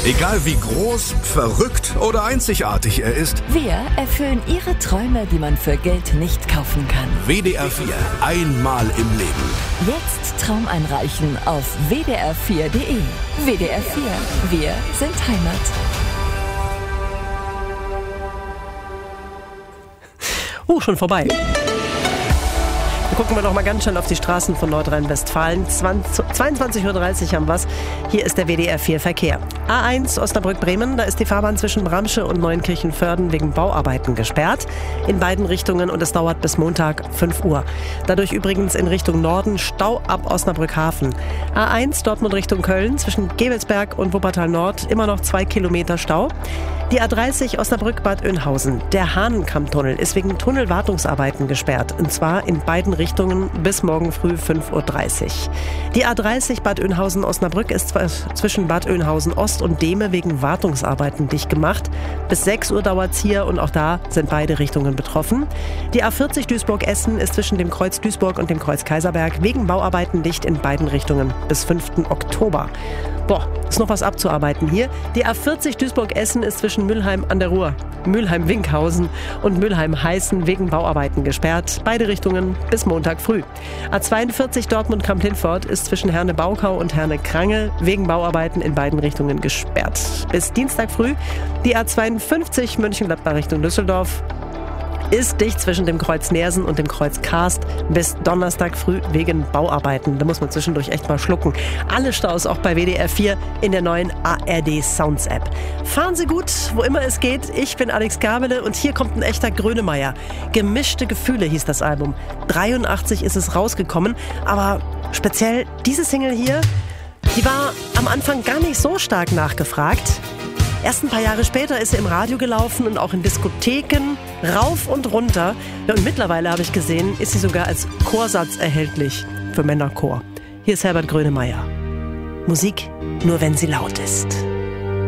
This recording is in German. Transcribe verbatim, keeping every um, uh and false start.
Egal wie groß, verrückt oder einzigartig er ist, Wir erfüllen Ihre Träume, die man für Geld nicht kaufen kann. W D R vier, einmal im Leben. Jetzt Traum einreichen auf w d r vier punkt d e. W D R vier, wir sind Heimat. Uh, schon vorbei. Gucken wir noch mal ganz schnell auf die Straßen von Nordrhein-Westfalen. zweiundzwanzig Uhr dreißig haben wir's. Hier ist der W D R vier Verkehr. A eins Osnabrück-Bremen, da ist die Fahrbahn zwischen Bramsche und Neunkirchen-Vörden wegen Bauarbeiten gesperrt. In beiden Richtungen und es dauert bis Montag fünf Uhr. Dadurch übrigens in Richtung Norden Stau ab Osnabrück-Hafen. A eins Dortmund Richtung Köln zwischen Gevelsberg und Wuppertal Nord immer noch zwei Kilometer Stau. Die A dreißig Osnabrück-Bad Oeynhausen. Der Hahnenkammtunnel ist wegen Tunnelwartungsarbeiten gesperrt. Und zwar in beiden Richtungen bis morgen früh fünf Uhr dreißig. Die A dreißig Bad Oeynhausen-Osnabrück ist zwischen Bad Oeynhausen-Ost und Dehme wegen Wartungsarbeiten dicht gemacht. Bis sechs Uhr dauert's hier und auch da sind beide Richtungen betroffen. Die A vierzig Duisburg-Essen ist zwischen dem Kreuz Duisburg und dem Kreuz Kaiserberg wegen Bauarbeiten dicht in beiden Richtungen bis fünften Oktober. Boah, ist noch was abzuarbeiten hier. Die A vierzig Duisburg-Essen ist zwischen Mülheim an der Ruhr, Mülheim-Winkhausen und Mülheim-Heißen wegen Bauarbeiten gesperrt. Beide Richtungen bis Montag früh. A zweiundvierzig Dortmund-Kamp-Lindfort ist zwischen Herne-Baukau und Herne-Krange wegen Bauarbeiten in beiden Richtungen gesperrt. Bis Dienstag früh. Die A zweiundfünfzig Mönchengladbach Richtung Düsseldorf ist dicht zwischen dem Kreuz Neersen und dem Kreuz Karst bis Donnerstag früh wegen Bauarbeiten. Da muss man zwischendurch echt mal schlucken. Alle Staus auch bei W D R vier in der neuen A R D Sounds App. Fahren Sie gut, wo immer es geht. Ich bin Alex Gabele und hier kommt ein echter Grönemeyer. Gemischte Gefühle hieß das Album. dreiundachtzig ist es rausgekommen, aber speziell diese Single hier, die war am Anfang gar nicht so stark nachgefragt. Erst ein paar Jahre später ist sie im Radio gelaufen und auch in Diskotheken, rauf und runter. Ja, und mittlerweile habe ich gesehen, ist sie sogar als Chorsatz erhältlich für Männerchor. Hier ist Herbert Grönemeyer. Musik nur wenn sie laut ist.